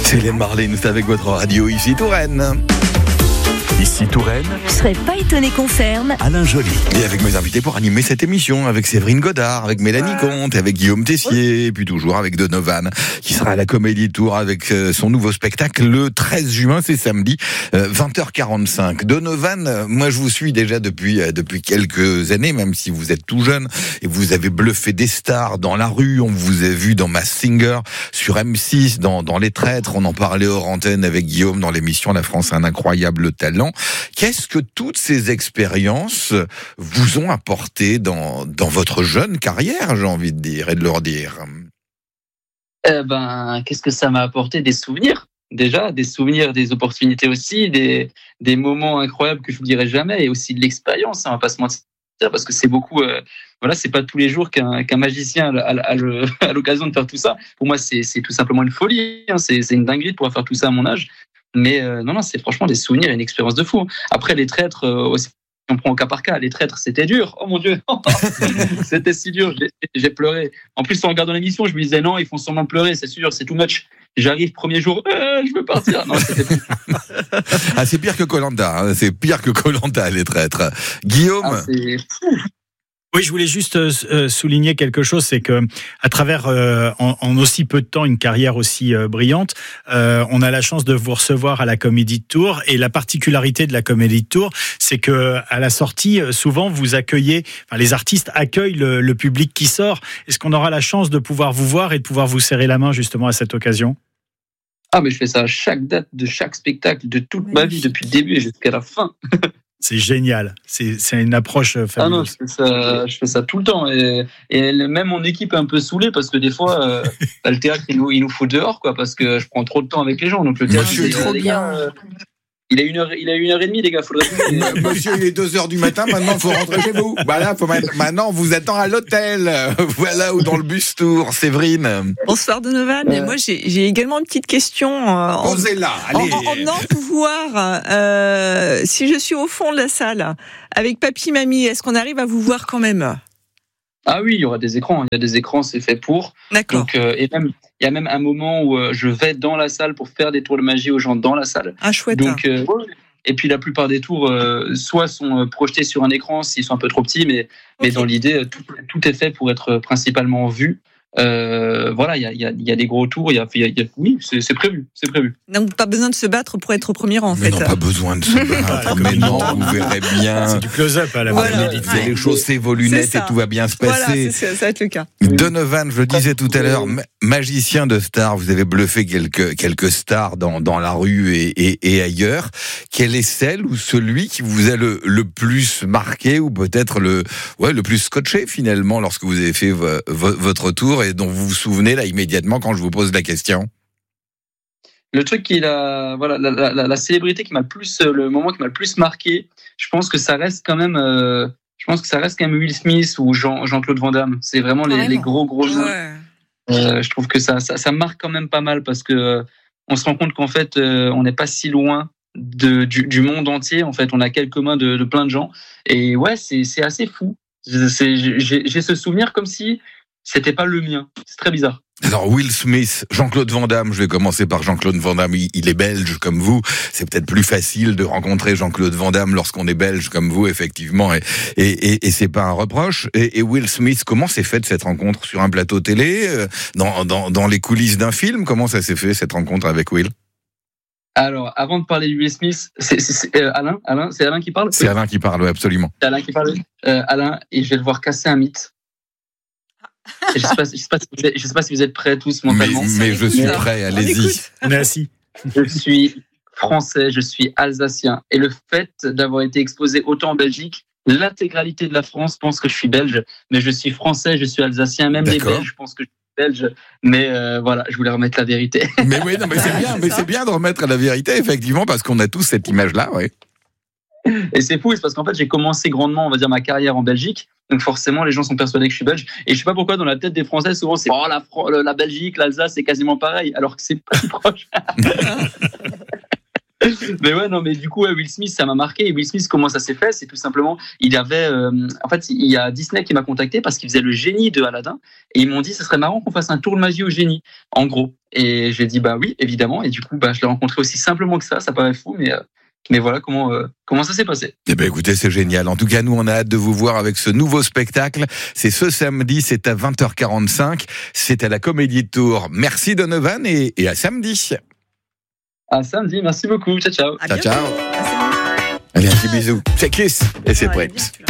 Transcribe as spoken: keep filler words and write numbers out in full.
C'est Hélène Marley, nous sommes avec votre radio ici Touraine. Ici Touraine, Je serais pas étonné qu'on ferme. Alain Joly. Et avec mes invités pour animer cette émission, avec Séverine Godard, avec Mélanie Comte, avec Guillaume Tessier, et puis toujours avec Donovan, qui sera à la Comédie Tour avec son nouveau spectacle le treize juin, c'est samedi, vingt heures quarante-cinq. Donovan, moi je vous suis déjà depuis depuis quelques années, même si vous êtes tout jeune, et vous avez bluffé des stars dans la rue, on vous a vu dans Masked Singer, sur M six, dans, dans Les Traîtres, on en parlait hors antenne avec Guillaume dans l'émission La France a un incroyable talent. Qu'est-ce que toutes ces expériences vous ont apporté dans, dans votre jeune carrière, j'ai envie de dire, et de leur dire? Eh ben, qu'est-ce que ça m'a apporté? Des souvenirs, déjà, des souvenirs, des opportunités aussi, des, des moments incroyables que je vous dirai jamais, et aussi de l'expérience, hein, on va pas se mentir, parce que c'est beaucoup, euh, voilà, c'est pas tous les jours qu'un, qu'un magicien a, a, a, le, a l'occasion de faire tout ça. Pour moi, c'est, c'est tout simplement une folie, hein, c'est, c'est une dinguerie de pouvoir faire tout ça à mon âge. Mais euh, non, non, c'est franchement des souvenirs et une expérience de fou. Après, Les Traîtres, euh, aussi, on prend au cas par cas. Les Traîtres, c'était dur. Oh mon Dieu, c'était si dur. J'ai, j'ai pleuré. En plus, en regardant l'émission, je me disais non, ils font sûrement pleurer, c'est sûr, c'est too much. J'arrive premier jour, euh, je veux partir. Non, c'était... ah, c'est pire que Koh-Lanta, hein, c'est pire que Koh-Lanta, Les Traîtres. Guillaume. Ah, c'est fou. Oui, je voulais juste euh, souligner quelque chose, c'est que à travers euh, en, en aussi peu de temps une carrière aussi euh, brillante, euh, on a la chance de vous recevoir à la Comédie de Tours, et la particularité de la Comédie de Tours, c'est que à la sortie, souvent vous accueillez, enfin, les artistes accueillent le, le public qui sort. Est-ce qu'on aura la chance de pouvoir vous voir et de pouvoir vous serrer la main justement à cette occasion? Ah, mais je fais ça à chaque date de chaque spectacle de toute ma vie, depuis le début jusqu'à la fin. C'est génial, c'est, c'est une approche fabuleuse. Ah non, je fais ça, je fais ça tout le temps, et, et même mon équipe est un peu saoulée parce que des fois, euh, le théâtre il nous, il nous fout dehors, quoi, parce que je prends trop de temps avec les gens. Donc le théâtre, Monsieur, c'est trop bien. Euh, il a une heure, il a une heure et demie, les gars. Faudrait. Monsieur, il est deux heures du matin. Maintenant, faut rentrer chez vous. Voilà, faut mettre... maintenant, on vous attend à l'hôtel. Voilà, ou dans le bus tour. Séverine. Bonsoir Donovan. Euh... Moi, j'ai, j'ai également une petite question. Euh, Posez-la. En, en, en venant vous voir, euh, si je suis au fond de la salle avec papy, mamie, est-ce qu'on arrive à vous voir quand même? Ah oui, il y aura des écrans. Il y a des écrans, c'est fait pour. D'accord. Donc, euh, et même, il y a même un moment où euh, je vais dans la salle pour faire des tours de magie aux gens dans la salle. Ah, chouette. Donc, euh, et puis la plupart des tours, euh, soit sont projetés sur un écran s'ils sont un peu trop petits, mais, okay. mais dans l'idée, tout, tout est fait pour être principalement vu. Euh, voilà, il y a, y, a, y a des gros tours, il y a, y a, y a, oui, c'est, c'est prévu, c'est prévu. Donc pas besoin de se battre pour être au premier rang, en mais fait. Non, pas besoin de se battre. Mais non, vous verrez bien. C'est du close-up à la voilà. Comédie. Ouais. Les choses s'évoluent net et tout va bien se passer. Voilà, c'est, ça va être le cas. Donovan, je le disais tout à l'heure, magicien de stars, vous avez bluffé quelques quelques stars dans dans la rue et, et, et ailleurs. Quelle est celle ou celui qui vous a le le plus marqué, ou peut-être le ouais le plus scotché finalement lorsque vous avez fait vo, vo, votre tour, et dont vous vous souvenez là immédiatement quand je vous pose la question? Le truc qui la voilà la, la, la célébrité qui m'a le plus, le moment qui m'a le plus marqué, je pense que ça reste quand même euh, je pense que ça reste quand même Will Smith ou Jean, Jean-Claude Van Damme. C'est vraiment les, les gros gros noms. Ouais. Euh, je trouve que ça, ça ça marque quand même pas mal, parce que euh, on se rend compte qu'en fait euh, on n'est pas si loin de du, du monde entier. En fait, on a quelques mains de, de plein de gens, et ouais, c'est c'est assez fou. C'est, j'ai, j'ai ce souvenir comme si c'était pas le mien. C'est très bizarre. Alors Will Smith, Jean-Claude Van Damme, je vais commencer par Jean-Claude Van Damme, il, il est belge comme vous, c'est peut-être plus facile de rencontrer Jean-Claude Van Damme lorsqu'on est belge comme vous, effectivement, et, et, et, et c'est pas un reproche. Et, et Will Smith, comment s'est faite cette rencontre? Sur un plateau télé, dans, dans, dans les coulisses d'un film? Comment ça s'est fait, cette rencontre avec Will? Alors, avant de parler de Will Smith, c'est, c'est, c'est euh, Alain, Alain, c'est Alain qui parle? C'est Alain qui parle, oui, absolument. C'est Alain qui parle. Euh, Alain, et je vais le voir casser un mythe. Je sais pas, je sais pas si vous êtes, je sais pas si vous êtes prêts tous mentalement. Mais, mais je suis prêt, allez-y. On est assis. Je suis français, je suis alsacien, et le fait d'avoir été exposé autant en Belgique, l'intégralité de la France pense que je suis belge, mais je suis français, je suis alsacien, même D'accord. les Belges pensent que je suis belge, mais euh, voilà, je voulais remettre la vérité. Mais oui, non, mais c'est bien, mais c'est bien de remettre la vérité, effectivement, parce qu'on a tous cette image-là, oui. Et c'est fou, c'est parce qu'en fait, j'ai commencé grandement, on va dire, ma carrière en Belgique. Donc forcément, les gens sont persuadés que je suis belge. Et je sais pas pourquoi, dans la tête des Français, souvent, c'est oh, la, la Belgique, l'Alsace, c'est quasiment pareil, alors que c'est pas si proche. Mais ouais, non, mais du coup, ouais, Will Smith, ça m'a marqué. Et Will Smith, comment ça s'est fait? C'est tout simplement, il avait, euh, en fait, il y a Disney qui m'a contacté parce qu'il faisait le génie de Aladdin. Et ils m'ont dit, ce serait marrant qu'on fasse un tour de magie au génie, en gros. Et j'ai dit, bah oui, évidemment. Et du coup, bah, je l'ai rencontré aussi simplement que ça. Ça paraît fou, mais, euh, mais voilà comment, euh, comment ça s'est passé. Eh ben, écoutez, c'est génial. En tout cas, nous, on a hâte de vous voir avec ce nouveau spectacle. C'est ce samedi, c'est à vingt heures quarante-cinq. C'est à la Comédie de Tours. Merci Donovan et, et à samedi. À samedi, merci beaucoup. Ciao, ciao. À Ciao, bientôt. ciao. À samedi. Allez, un petit bisou. C'est Kiss et c'est Ouais, prêt. bien sûr.